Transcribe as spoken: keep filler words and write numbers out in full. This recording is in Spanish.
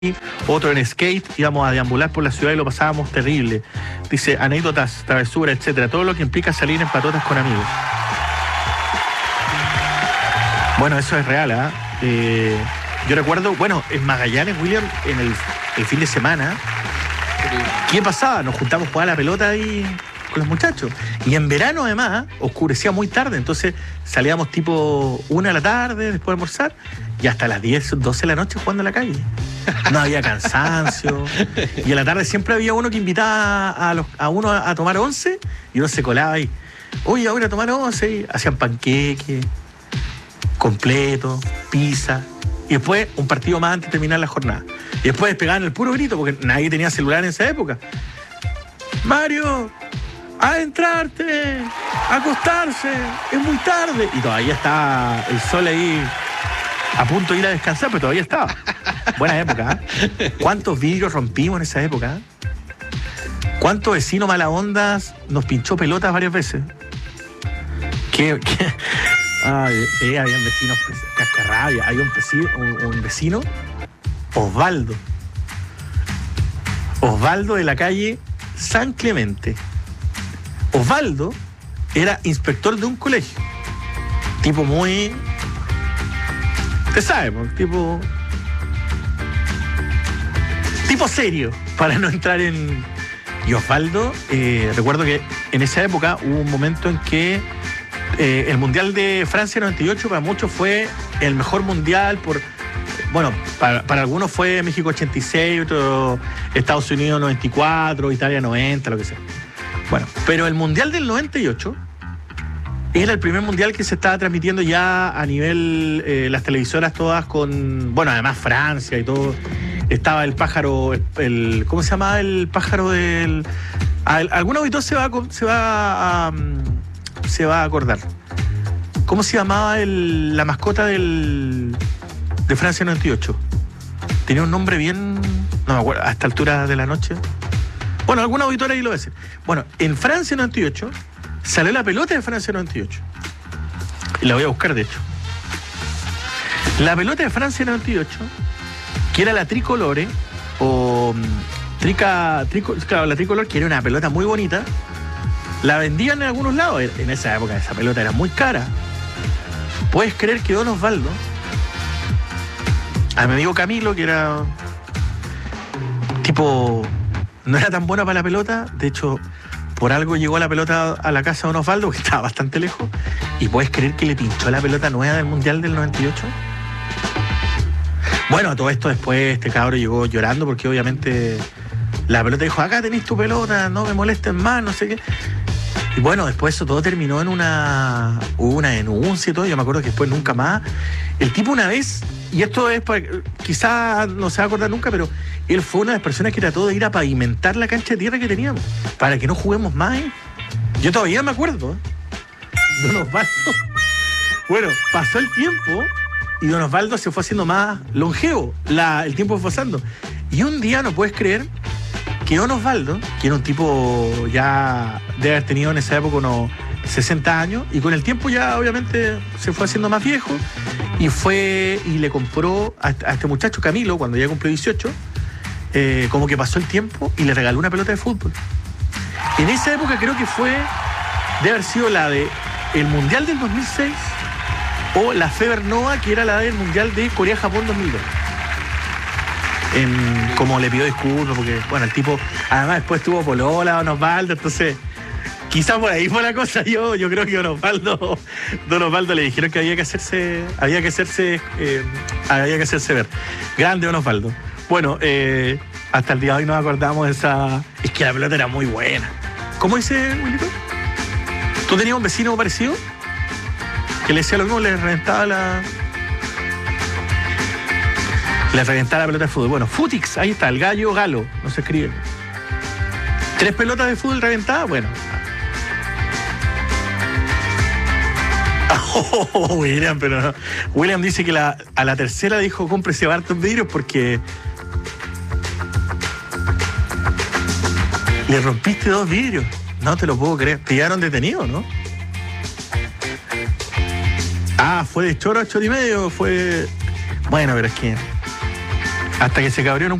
otro en skate, íbamos a deambular por la ciudad y lo pasábamos terrible. Dice, anécdotas, travesuras, etcétera, todo lo que implica salir en patotas con amigos. Bueno, eso es real, ¿eh? Eh, yo recuerdo, bueno, en Magallanes, William, en el, el fin de semana, ¿qué pasaba? Nos juntamos a jugar a la pelota ahí con los muchachos. Y en verano, además, oscurecía muy tarde, entonces salíamos tipo una de la tarde, después de almorzar, y hasta las diez, doce de la noche jugando en la calle. No había cansancio. Y en la tarde siempre había uno que invitaba a, los, a uno a, a tomar once, y uno se colaba ahí. Oye, ahora a tomar once, y hacían panqueque, completo, pizza. Y después un partido más antes de terminar la jornada. Y después pegaban el puro grito, porque nadie tenía celular en esa época. Mario, a entrarte, a acostarse, es muy tarde. Y todavía estaba el sol ahí a punto de ir a descansar, pero todavía estaba. Buena época, ¿eh? ¿Cuántos vidrios rompimos en esa época? ¿Eh? ¿Cuántos vecinos mala ondas nos pinchó pelotas varias veces? ¿Qué? qué? Ay, sí, habían vecinos cascarrabia. Hay un vecino, un, un vecino, Osvaldo. Osvaldo de la calle San Clemente. Osvaldo era inspector de un colegio. Tipo muy... Te sabes, tipo... Tipo serio, para no entrar en... Y Osvaldo, eh, recuerdo que en esa época hubo un momento en que eh, el Mundial de Francia noventa y ocho para muchos fue el mejor mundial por... Bueno, para, para algunos fue México ochenta y seis, otro Estados Unidos noventa y cuatro, Italia noventa, lo que sea. Bueno, pero el Mundial del noventa y ocho era el primer mundial que se estaba transmitiendo ya a nivel, eh, las televisoras todas con, bueno, además Francia y todo. Estaba el pájaro, el, el ¿cómo se llamaba el pájaro del...? A, algún auditor se va, a, se, va a, se va a acordar. ¿Cómo se llamaba el, la mascota del, de Francia noventa y ocho? Tenía un nombre bien... No me acuerdo, a esta altura de la noche... Bueno, algún auditor ahí lo va a decir. Bueno, en Francia noventa y ocho salió la pelota de Francia noventa y ocho. Y la voy a buscar, de hecho. La pelota de Francia noventa y ocho, que era la tricolore, o trica, trico, claro, la tricolor, que era una pelota muy bonita, la vendían en algunos lados. En esa época esa pelota era muy cara. ¿Puedes creer que Don Osvaldo, a mi amigo Camilo, que era tipo... No era tan buena para la pelota, de hecho, por algo llegó la pelota a la casa de Don Osvaldo, que estaba bastante lejos, y puedes creer que le pinchó la pelota nueva del Mundial del noventa y ocho. Bueno, a todo esto después este cabro llegó llorando porque obviamente la pelota dijo, acá tenés tu pelota, no me molesten más, no sé qué. Y bueno, después eso todo terminó en una, hubo una denuncia y todo, yo me acuerdo que después nunca más. El tipo una vez, y esto es para, quizás no se va a acordar nunca, pero él fue una de las personas que trató de ir a pavimentar la cancha de tierra que teníamos, para que no juguemos más, ¿eh? Yo todavía me acuerdo, ¿eh? Don Osvaldo. Bueno, pasó el tiempo y Don Osvaldo se fue haciendo más longevo, la, el tiempo fue pasando. Y un día, no puedes creer, que Don Osvaldo, que era un tipo ya de haber tenido en esa época unos sesenta años, y con el tiempo ya obviamente se fue haciendo más viejo, y fue y le compró a, a este muchacho Camilo, cuando ya cumplió dieciocho, eh, como que pasó el tiempo y le regaló una pelota de fútbol. En esa época creo que fue, debe haber sido la de el Mundial del dos mil seis o la Feber Nova, que era la del Mundial de Corea-Japón dos mil dos. En, como le pidió disculpas, porque, bueno, el tipo, además después tuvo polola, Don Osvaldo, entonces, quizás por ahí fue la cosa. Yo, yo creo que Don Osvaldo, Don Osvaldo le dijeron que había que hacerse, había que hacerse, eh, había que hacerse ver. Grande Don Osvaldo. Bueno, eh, hasta el día de hoy nos acordamos de esa. Es que la pelota era muy buena. ¿Cómo dice, Wilito? ¿Tú tenías un vecino parecido? Que le decía lo mismo, le reventaba la. Le reventaba la pelota de fútbol. Bueno, Futix, ahí está, el gallo galo, no se escribe. ¿Tres pelotas de fútbol reventadas? Bueno. Oh, William, pero no. William dice que la, a la tercera dijo, cómprese hartos vidrios porque le rompiste dos vidrios. No te lo puedo creer. ¿Te llevaron detenido, no? Ah, fue de choro a choro y medio, fue... Bueno, pero es que... Hasta que se cabrearon